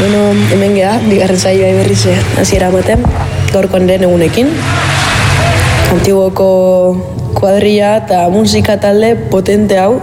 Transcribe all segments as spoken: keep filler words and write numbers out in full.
Bueno, hemen geha, bigarren saioa berriz hasiera ematen, gaurkoan lehen egunekin. Antiguoko kuadrilla eta musika talde potente hau.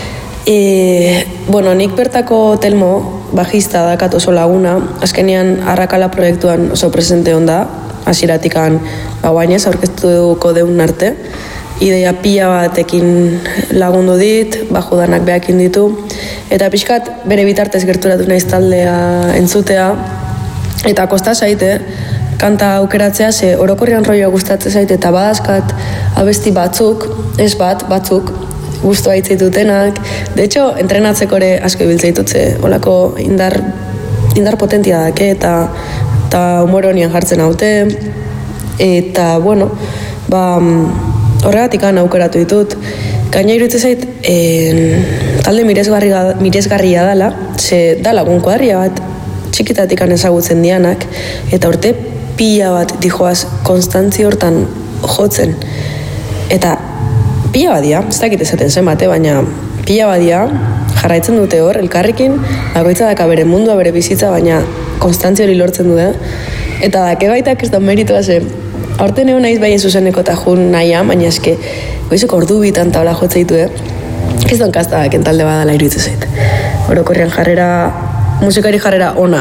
E, bueno, nik bertako Telmo, bajista dakat oso laguna, azkenean Arrakala proiektuan oso presente onda, hasieratikan bauainez aurkeztuko deun arte. Ideia pila batekin lagundu dit, baju danak behakin ditu, eta pixkat bere bitartez gerturatu naiz taldea entzutea, eta kosta zaite, kanta aukeratzea, ze orokorrean roioa gustatzen zaite, eta badazkat abesti batzuk, ez bat, batzuk, gustu haitzeitutenak. De hecho, entrenatzeko ere asko ibiltzeitutze, olako indar, indar potentia dake, eta, eta humor honian jartzen haute, eta, bueno, ba, horregatik aukeratu ditut. Gaina iruditzen zait, en, talde miresgarria, miresgarria dala, ze da lagun kuadria bat, txikitatik ezagutzen dianak, eta urte pila bat dijoaz konstantzi hortan jotzen. Eta pila badia, ez dakit esaten zen bate, baina pila badia jarraitzen dute hor, elkarrekin, bakoitza daka bere mundua, bere bizitza, baina konstantzi hori lortzen du da. Eta dake baitak ez da meritua zen, aurten egon naiz bai zuzeneko eta jun nahian, baina eske goizeko ordu bitan tabla jotzea ditu, eh? Ez da onkazta kentalde badala iruditzen zait. Orokorrean jarrera, musikari jarrera ona,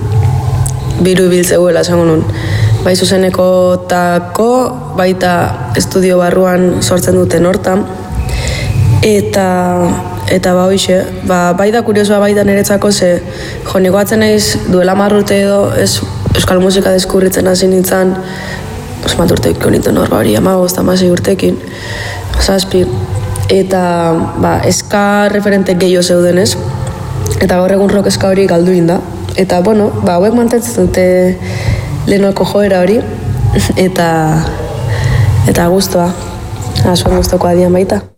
biru ibiltzeuela esango nun. Bai zuzeneko tako, baita estudio barruan sortzen duten hortan, eta eta ba hoixe, ba, bai da kuriosoa baita niretzako, ze jo niko atzen naiz duela marrute edo ez euskal musika deskurritzen hasi nintzen, osmat urteiko nintzen hor hori amagoz, amasei urtekin, zazpi, eta ba, eska referente gehiago zeudenez, eta gaur egun rock eska hori galdu inda, eta bueno, ba, hauek mantentzen dute lehenoko joera hori, eta eta guztua, azuen guztoko adian baita.